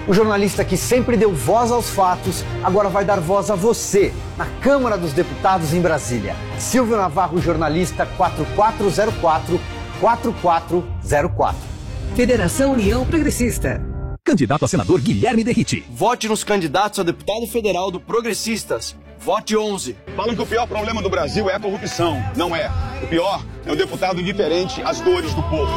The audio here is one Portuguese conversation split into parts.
O jornalista que sempre deu voz aos fatos, agora vai dar voz a você, na Câmara dos Deputados em Brasília. Silvio Navarro, jornalista 4404-4404. Federação União Progressista. Candidato a senador Guilherme Derrite. Vote nos candidatos a deputado federal do Progressistas. Vote 11. Falam que o pior problema do Brasil é a corrupção. Não é. O pior é o deputado indiferente às dores do povo.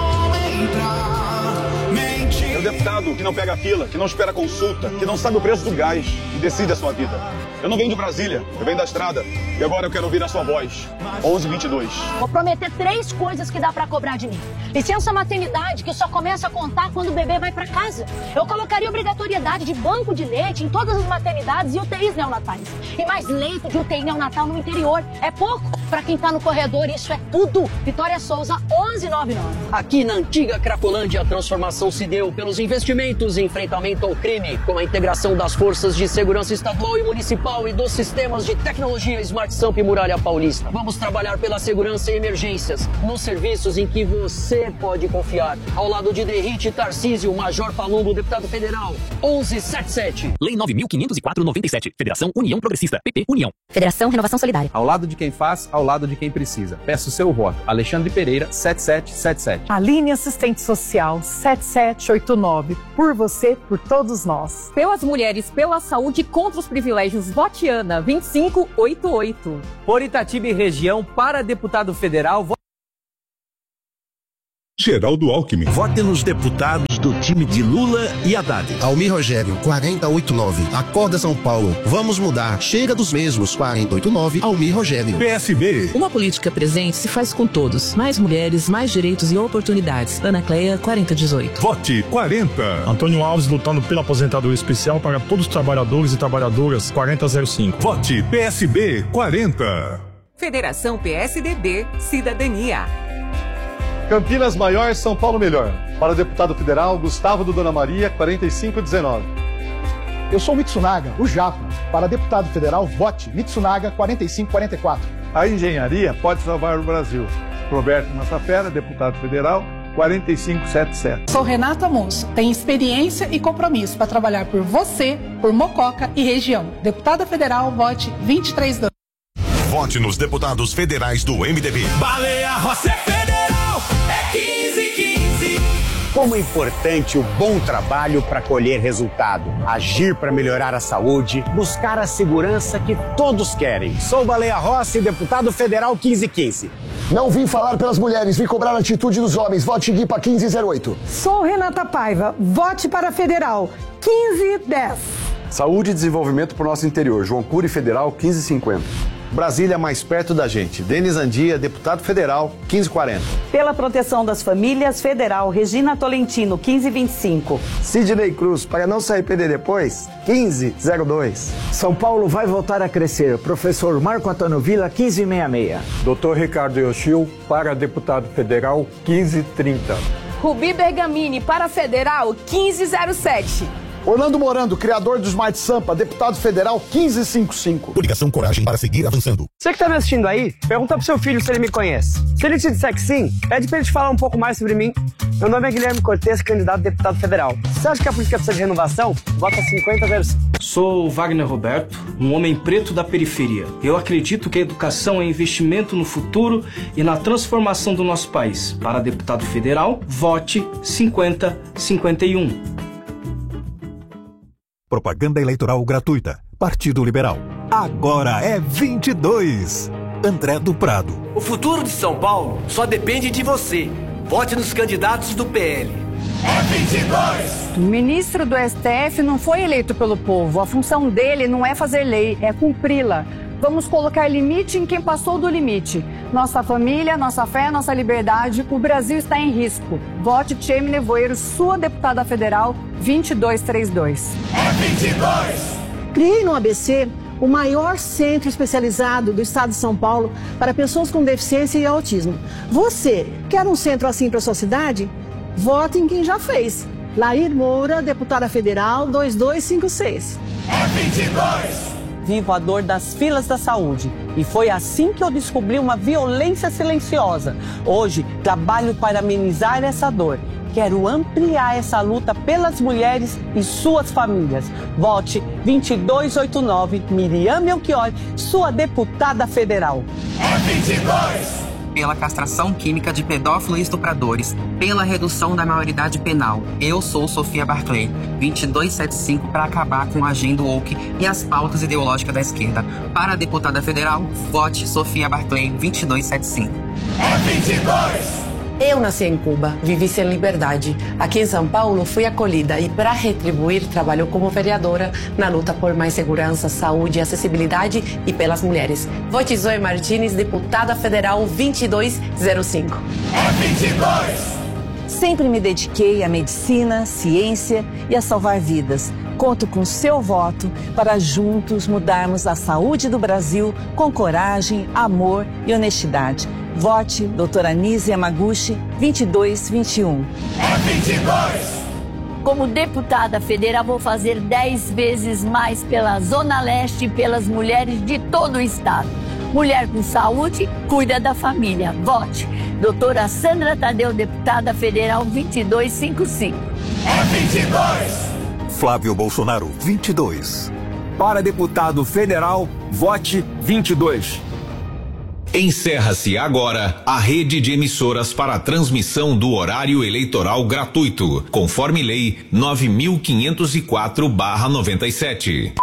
É o deputado que não pega fila, que não espera consulta, que não sabe o preço do gás e decide a sua vida. Eu não venho de Brasília, eu venho da estrada. E agora eu quero ouvir a sua voz. 1122. Vou prometer 3 coisas que dá pra cobrar de mim. Licença maternidade, que só começa a contar quando o bebê vai pra casa. Eu colocaria obrigatoriedade de banco de leite em todas as maternidades e UTIs neonatais. E mais leito de UTI neonatal no interior. É pouco pra quem tá no corredor, isso é tudo. Vitória Souza, 1199. Aqui na antiga Cracolândia, a transformação se deu pelos investimentos em enfrentamento ao crime, com a integração das forças de segurança estadual e municipal e dos sistemas de tecnologia Smart Samp e Muralha Paulista. Vamos trabalhar pela segurança e emergências, nos serviços em que você pode confiar. Ao lado de Derrite Tarcísio, Major Palumbo, deputado federal, 1177. Lei 9.504/97. Federação União Progressista. PP União. Federação Renovação Solidária. Ao lado de quem faz, ao lado de quem precisa. Peço o seu voto. Alexandre Pereira, 7777. Aline Assistente Social, 7789. Por você, por todos nós. Pelas mulheres, pela saúde, contra os privilégios, vote Ana, 2588. Por Itatiba e região, para deputado federal, Geraldo Alckmin. Vote nos deputados do time de Lula e Haddad. Almir Rogério, 4089. Acorda São Paulo. Vamos mudar. Chega dos mesmos. 489. Almir Rogério. PSB. Uma política presente se faz com todos. Mais mulheres, mais direitos e oportunidades. Ana Cleia, 4018. Vote 40. Antônio Alves lutando pela aposentadoria especial para todos os trabalhadores e trabalhadoras. 4005. Vote PSB 40. Federação PSDB Cidadania. Campinas Maior, São Paulo Melhor. Para o deputado federal, Gustavo do Dona Maria, 4519. Eu sou o Mitsunaga, o Japa. Para deputado federal, vote Mitsunaga, 4544. A engenharia pode salvar o Brasil. Roberto Massafera, deputado federal, 4577. Sou Renato Amonso, tenho experiência e compromisso para trabalhar por você, por Mococa e região. Deputada federal, vote 232. Vote nos deputados federais do MDB. Baleia Rossi é federal, é 1515. Como é importante o bom trabalho para colher resultado, agir para melhorar a saúde, buscar a segurança que todos querem. Sou Baleia Rossi, deputado federal 1515. Não vim falar pelas mulheres, vim cobrar a atitude dos homens. Vote GUIPA 1508. Sou Renata Paiva, vote para federal 1510. Saúde e desenvolvimento para o nosso interior. João Cury, federal 1550. Brasília mais perto da gente. Denis Andia, deputado federal, 1540. Pela proteção das famílias, federal, Regina Tolentino, 1525. Sidney Cruz, para não se arrepender depois, 1502. São Paulo vai voltar a crescer. Professor Marco Antônio Villa, 1566. Dr. Ricardo Yoshio, para deputado federal, 1530. Rubi Bergamini, para federal, 1507. Orlando Morando, criador do Smart Sampa, deputado federal 1555. Coligação Coragem para seguir avançando. Você que tá me assistindo aí, pergunta pro seu filho se ele me conhece. Se ele te disser que sim, pede pra ele te falar um pouco mais sobre mim. Meu nome é Guilherme Cortes, candidato a deputado federal. Você acha que a política precisa de renovação? Vota 50-0. Sou Wagner Roberto, um homem preto da periferia. Eu acredito que a educação é investimento no futuro e na transformação do nosso país. Para deputado federal, vote 50-51. Propaganda eleitoral gratuita. Partido Liberal. Agora é 22. André do Prado. O futuro de São Paulo só depende de você. Vote nos candidatos do PL. É 22! O ministro do STF não foi eleito pelo povo. A função dele não é fazer lei, é cumpri-la. Vamos colocar limite em quem passou do limite. Nossa família, nossa fé, nossa liberdade, o Brasil está em risco. Vote Tcheme Nevoeiro, sua deputada federal, 2232. É 22! Criei no ABC o maior centro especializado do estado de São Paulo para pessoas com deficiência e autismo. Você quer um centro assim para sua cidade? Vote em quem já fez. Lair Moura, deputada federal, 2256. É 22! Vivo a dor das filas da saúde. E foi assim que eu descobri uma violência silenciosa. Hoje, trabalho para amenizar essa dor. quero ampliar essa luta pelas mulheres e suas famílias. Vote 2289, Miriam Melchior, sua deputada federal. É 22! Pela castração química de pedófilos e estupradores, pela redução da maioridade penal. Eu sou Sofia Barclay, 2275, para acabar com a agenda woke e as pautas ideológicas da esquerda. Para a deputada federal, vote Sofia Barclay, 2275. É 22! Eu nasci em Cuba, vivi sem liberdade. Aqui em São Paulo fui acolhida e, para retribuir, trabalho como vereadora na luta por mais segurança, saúde e acessibilidade e pelas mulheres. Vote Zoe Martins, deputada federal 2205. É 22! Sempre me dediquei à medicina, ciência e a salvar vidas. Conto com seu voto para juntos mudarmos a saúde do Brasil com coragem, amor e honestidade. Vote doutora Nise Yamaguchi, 2221. É 22! Como deputada federal, vou fazer 10 vezes mais pela Zona Leste e pelas mulheres de todo o estado. Mulher com saúde, cuida da família. Vote doutora Sandra Tadeu, deputada federal, 2255. É 22! Flávio Bolsonaro, 22. Para deputado federal, vote 22. Encerra-se agora a rede de emissoras para a transmissão do horário eleitoral gratuito, conforme Lei 9.504/97.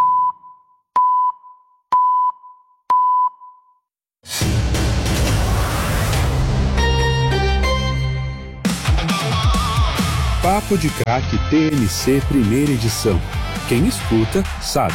Papo de Craque TMC primeira edição. Quem escuta, sabe.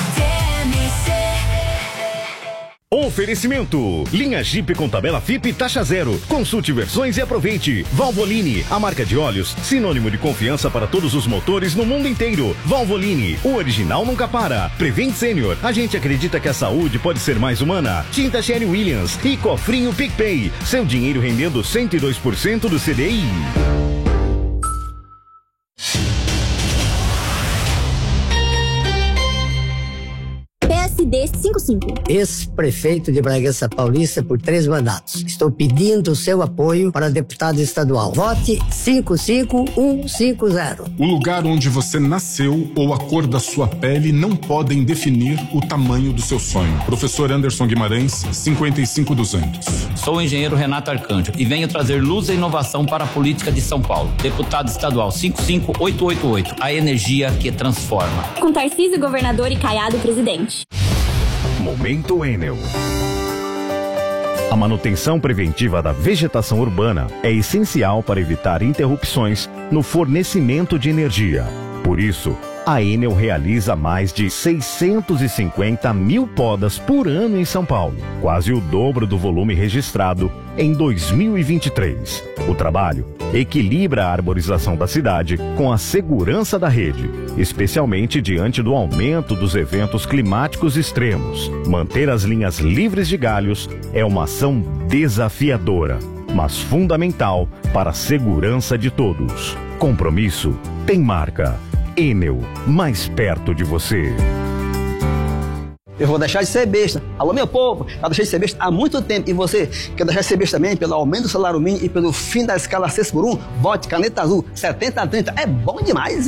Oferecimento: linha Jeep com tabela FIP taxa zero. Consulte versões e aproveite. Valvoline, a marca de óleos, sinônimo de confiança para todos os motores no mundo inteiro. Valvoline, o original nunca para. Prevent Senior, a gente acredita que a saúde pode ser mais humana. Tinta Sherwin Williams e Cofrinho PicPay, seu dinheiro rendendo 102% do CDI. PSD 55. Ex-prefeito de Bragança Paulista por 3 mandatos. Estou pedindo o seu apoio para deputado estadual. Vote 55150. O lugar onde você nasceu ou a cor da sua pele não podem definir o tamanho do seu sonho. Professor Anderson Guimarães, 55200. Sou o engenheiro Renato Arcanjo e venho trazer luz e inovação para a política de São Paulo. Deputado estadual 55888. A energia que transforma. Com Tarcísio governador e Caiado presidente. Momento Enel. A manutenção preventiva da vegetação urbana é essencial para evitar interrupções no fornecimento de energia. Por isso, a Enel realiza mais de 650 mil podas por ano em São Paulo, quase o dobro do volume registrado em 2023. O trabalho equilibra a arborização da cidade com a segurança da rede, especialmente diante do aumento dos eventos climáticos extremos. Manter as linhas livres de galhos é uma ação desafiadora, mas fundamental para a segurança de todos. Compromisso tem marca. Enel, mais perto de você. Eu vou deixar de ser besta. Alô, meu povo, eu deixei de ser besta há muito tempo. E você quer deixar de ser besta também pelo aumento do salário mínimo e pelo fim da escala 6x1? Vote caneta azul 70-30. É bom demais.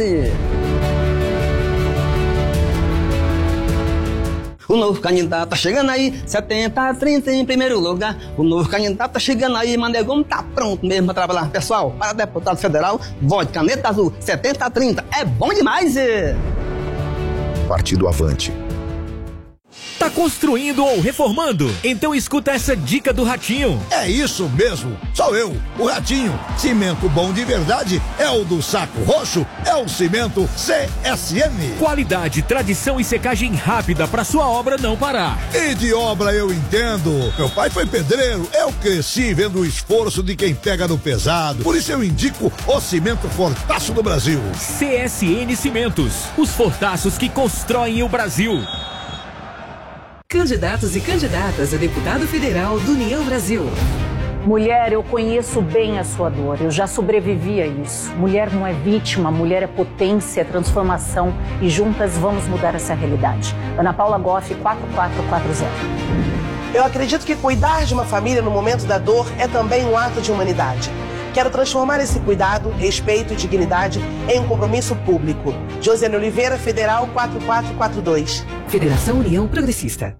O novo candidato tá chegando aí, 70-30 em primeiro lugar. O novo candidato tá chegando aí, Manegão tá pronto mesmo pra trabalhar. Pessoal, para deputado federal, vote caneta azul 70-30. É bom demais. Partido Avante. Tá construindo ou reformando? Então escuta essa dica do Ratinho. É isso mesmo, sou eu, o Ratinho. Cimento bom de verdade é o do Saco Roxo, é o cimento CSM. Qualidade, tradição e secagem rápida para sua obra não parar. E de obra eu entendo. Meu pai foi pedreiro, eu cresci vendo o esforço de quem pega no pesado. Por isso eu indico o cimento Fortaço do Brasil. CSN Cimentos, os fortaços que constroem o Brasil. Candidatos e candidatas a deputado federal do União Brasil. Mulher, eu conheço bem a sua dor, eu já sobrevivi a isso. Mulher não é vítima, mulher é potência, é transformação e juntas vamos mudar essa realidade. Ana Paula Goff, 4440. Eu acredito que cuidar de uma família no momento da dor é também um ato de humanidade. Quero transformar esse cuidado, respeito e dignidade em um compromisso público. Josiane Oliveira, Federal 4442. Federação União Progressista.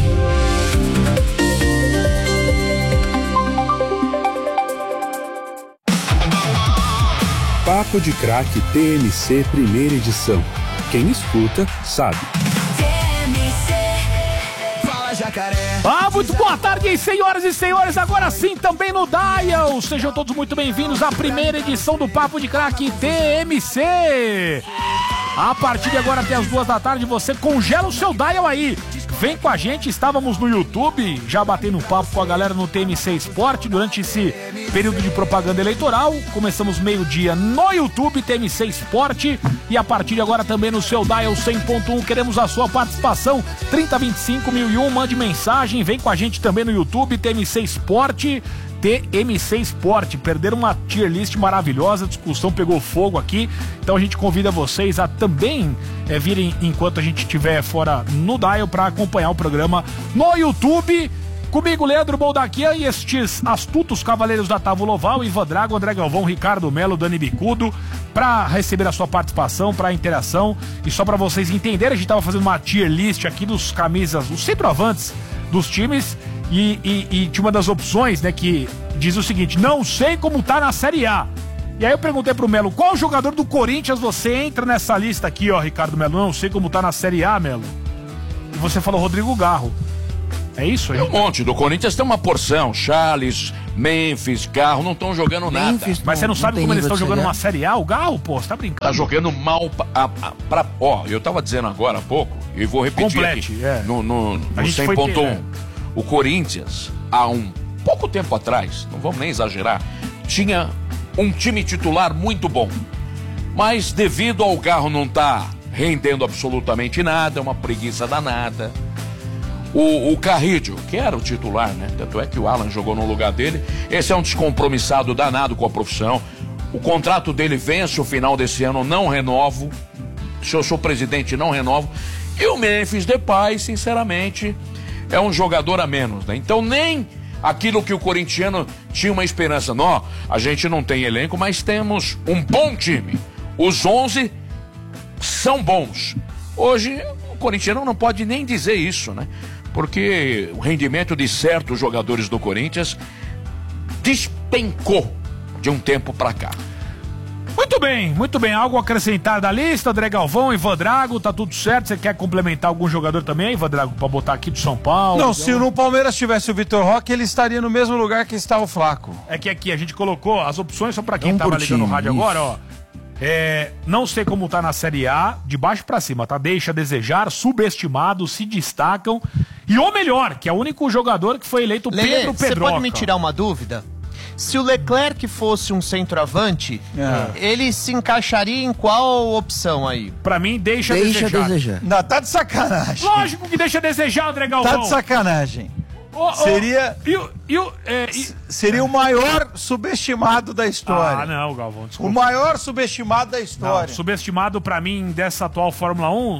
Papo de Craque TMC primeira edição. Quem escuta, sabe. Muito boa tarde, senhoras e senhores. Agora sim, também no Dial. Sejam todos muito bem-vindos à primeira edição do Papo de Craque TMC. A partir de agora até as 2 da tarde, você congela o seu Dial aí. Vem com a gente, estávamos no YouTube, já batendo papo com a galera no TMC Esporte durante esse período de propaganda eleitoral. Começamos meio-dia no YouTube, TMC Esporte, e a partir de agora também no seu Dial 100.1. Queremos a sua participação, 3025-1001, mande mensagem, vem com a gente também no YouTube, TMC Esporte. TMC Esporte, perderam uma tier list maravilhosa, a discussão pegou fogo aqui, então a gente convida vocês a também virem enquanto a gente estiver fora no Dial para acompanhar o programa no YouTube. Comigo, Leandro Boldaquian e estes astutos cavaleiros da Távola Oval, Ivan Drago, André Galvão, Ricardo Melo, Dani Bicudo, para receber a sua participação, para a interação. E só para vocês entenderem, a gente estava fazendo uma tier list aqui dos camisas, os centroavantes dos times. E tinha uma das opções, né, que diz o seguinte: não sei como tá na Série A. E aí eu perguntei pro Melo, qual jogador do Corinthians você entra nessa lista aqui, ó, Ricardo Melo? Não sei como tá na Série A, Melo. E você falou Rodrigo Garro. É isso aí? Tem um monte. Do Corinthians tem uma porção. Charles, Memphis, Garro, não estão jogando nada. Mas você não sabe como eles estão jogando uma Série A? O Garro, pô, você tá brincando. Tá jogando mal ó, eu tava dizendo agora há pouco, e vou repetir. Complete, aqui, no 100.1. O Corinthians, há um pouco tempo atrás, não vamos nem exagerar, tinha um time titular muito bom. Mas devido ao Garro não estar rendendo absolutamente nada, uma preguiça danada. O Carrillo, que era o titular, né? Tanto é que o Alan jogou no lugar dele. Esse é um descompromissado danado com a profissão. O contrato dele vence o final desse ano, não renovo. Se eu sou presidente, não renovo. E o Memphis Depay, sinceramente, é um jogador a menos, né? Então nem aquilo que o corintiano tinha uma esperança. Não, a gente não tem elenco, mas temos um bom time. Os 11 são bons. Hoje o corintiano não pode nem dizer isso, né? Porque o rendimento de certos jogadores do Corinthians despencou de um tempo pra cá. Muito bem. Algo a acrescentar da lista, André Galvão, Ivan Drago, tá tudo certo? Você quer complementar algum jogador também, Ivan Drago, pra botar aqui do São Paulo? Não, se no Palmeiras tivesse o Vitor Roque, ele estaria no mesmo lugar que está o Flaco. É que aqui a gente colocou as opções, só pra quem tava ligando no rádio agora, ó. Não sei como tá na Série A, de baixo pra cima, tá? Deixa a desejar, subestimados, se destacam. E o melhor, que é o único jogador que foi eleito Pedro Pedroca. Você pode me tirar uma dúvida? Se o Leclerc fosse um centroavante, ele se encaixaria em qual opção aí? Pra mim, deixa a desejar. Não, tá de sacanagem. Lógico que deixa a desejar, André Galvão. Tá de sacanagem. Seria o maior subestimado da história. Ah, não, Galvão, desculpa. O maior subestimado da história. Não, subestimado pra mim dessa atual Fórmula 1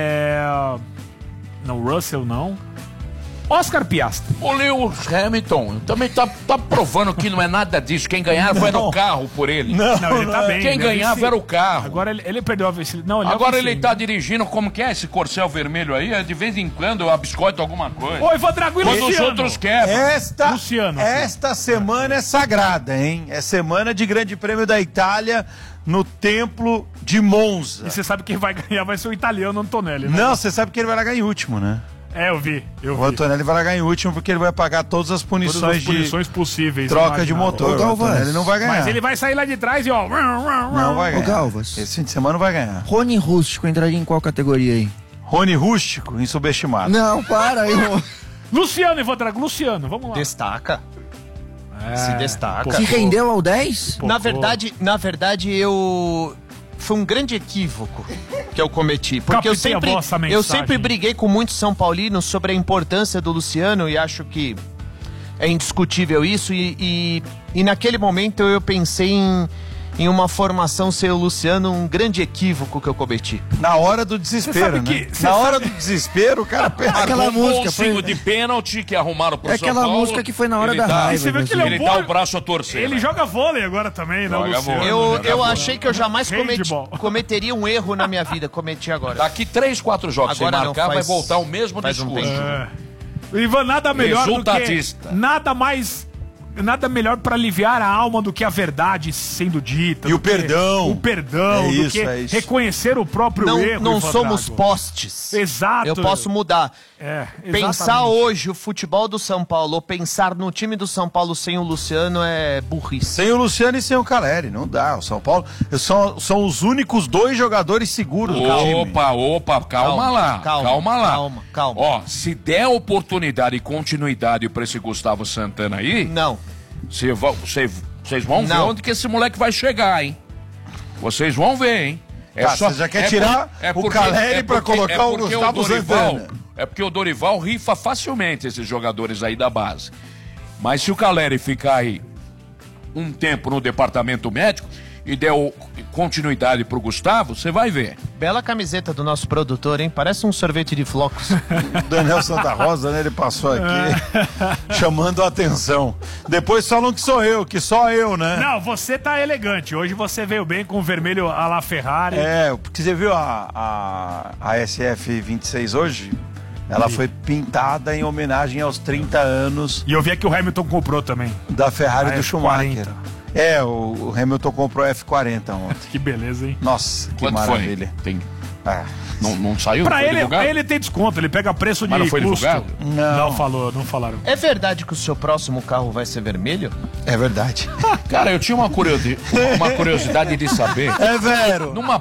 Não, Russell não. Oscar Piastri. O Lewis Hamilton também tá provando que não é nada disso. Quem ganhava era o carro por ele. Não, ele tá bem. Quem ganhava era o carro. Agora ele perdeu a vez. Agora ele tá dirigindo, como que é esse corcel vermelho aí? De vez em quando eu abiscoito alguma coisa. Oi, Ivan Drago e Luciano. Os outros quebram. Esta semana é sagrada, hein? É semana de Grande Prêmio da Itália no Templo de Monza. E você sabe quem vai ganhar vai ser o italiano Antonelli, né? Não, você sabe que ele vai largar em último, né? Eu vi. O Antonelli vai largar em último porque ele vai pagar todas as punições possíveis. Troca de motor. Ele não vai ganhar. Mas ele vai sair lá de trás e ó. Não vai ganhar. Galvas. Esse fim de semana não vai ganhar. Rony Rústico entraria em qual categoria aí? Rony Rústico, insubestimado. Não, para aí. Luciano, Ivan Drago. Luciano, vamos lá. Destaca. Se destaca. Se rendeu ao 10? Na verdade, foi um grande equívoco que eu cometi, porque eu sempre briguei com muitos São Paulinos sobre a importância do Luciano e acho que é indiscutível isso e naquele momento eu pensei em uma formação sem o Luciano, um grande equívoco que eu cometi. Na hora do desespero, né? Na hora do desespero, o cara perde aquela música. Foi de pênalti que arrumaram pro São Paulo. Aquela música que foi na hora da raiva. Você viu que ele dá o braço a torcer. Ele joga vôlei agora também, né, Luciano? Eu achei que eu jamais cometeria um erro na minha vida. Cometi agora. Daqui 3, 4 jogos sem marcar, vai voltar o mesmo discurso. Ivan, nada melhor do que... Nada melhor pra aliviar a alma do que a verdade sendo dita. E o perdão. O perdão, do que reconhecer o próprio erro. Não somos postes. Exato. Eu posso mudar. Pensar hoje o futebol do São Paulo, ou pensar no time do São Paulo sem o Luciano é burrice. Sem o Luciano e sem o Caleri, não dá. O São Paulo são os únicos 2 jogadores seguros do time. Calma lá. Ó, se der oportunidade e continuidade pra esse Gustavo Santana aí... Não. Vocês vão ver onde que esse moleque vai chegar, hein? Vocês vão ver, hein? Você já quer tirar o Caleri pra colocar o Gustavo Santana. É porque o Dorival rifa facilmente esses jogadores aí da base. Mas se o Caleri ficar aí um tempo no departamento médico e der continuidade pro Gustavo, você vai ver. Bela camiseta do nosso produtor, hein? Parece um sorvete de flocos. Daniel Santa Rosa, né? Ele passou aqui chamando a atenção. Depois falam que sou eu, que só eu, né? Não, você tá elegante. Hoje você veio bem com o vermelho à la Ferrari. Porque você viu a SF26 hoje? Ela foi pintada em homenagem aos 30 anos. E eu vi que o Hamilton comprou também. Da Ferrari do Schumacher. O Hamilton comprou a F40 ontem. Que beleza, hein? Nossa, que maravilha. Tem. Não saiu? Pra ele tem desconto, ele pega preço de Mas não foi custo. divulgado? Não falaram. É verdade que o seu próximo carro vai ser vermelho? É verdade. Cara, eu tinha uma curiosidade de saber. É vero. Numa